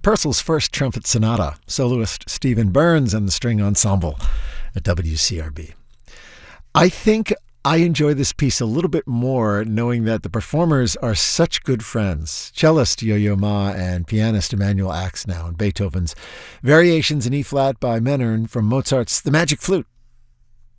Purcell's first trumpet sonata, soloist Stephen Burns and the string ensemble at WCRB. I think I enjoy this piece a little bit more knowing that the performers are such good friends. Cellist Yo-Yo Ma and pianist Emanuel Axnow, and Beethoven's Variations in E-flat by Menaern from Mozart's The Magic Flute